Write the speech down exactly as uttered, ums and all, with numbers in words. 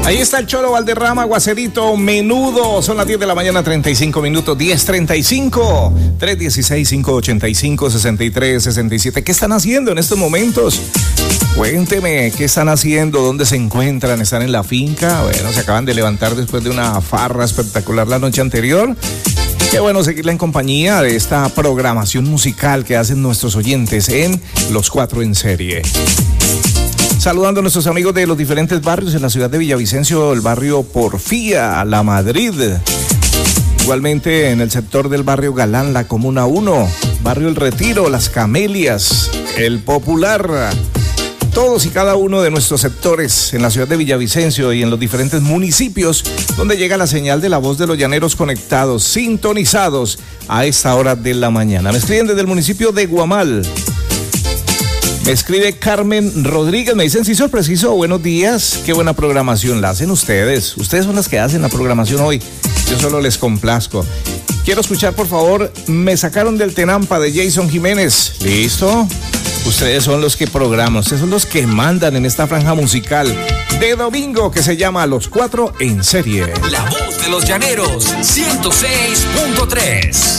Ahí está el Cholo Valderrama, Aguacerito, Menudo. Son las diez de la mañana, treinta y cinco minutos, diez treinta y cinco. tres uno seis, cinco ocho cinco, seis tres seis siete. ¿Qué están haciendo en estos momentos? Cuénteme, ¿qué están haciendo? ¿Dónde se encuentran? ¿Están en la finca? Bueno, se acaban de levantar después de una farra espectacular la noche anterior. Qué bueno seguirla en compañía de esta programación musical que hacen nuestros oyentes en Los Cuatro en Serie. Saludando a nuestros amigos de los diferentes barrios en la ciudad de Villavicencio, el barrio Porfía, La Madrid. Igualmente en el sector del barrio Galán, la Comuna uno, barrio El Retiro, Las Camelias, El Popular. Todos y cada uno de nuestros sectores en la ciudad de Villavicencio y en los diferentes municipios donde llega la señal de la voz de los llaneros conectados, sintonizados a esta hora de la mañana. Me escriben desde el municipio de Guamal. Me escribe Carmen Rodríguez, me dicen, sí, soy preciso, buenos días, qué buena programación la hacen ustedes. Ustedes son las que hacen la programación hoy, yo solo les complazco. Quiero escuchar, por favor, Me sacaron del Tenampa de Jason Jiménez. ¿Listo? Ustedes son los que programan, ustedes son los que mandan en esta franja musical de domingo que se llama Los Cuatro en Serie. La voz de los llaneros, ciento seis punto tres.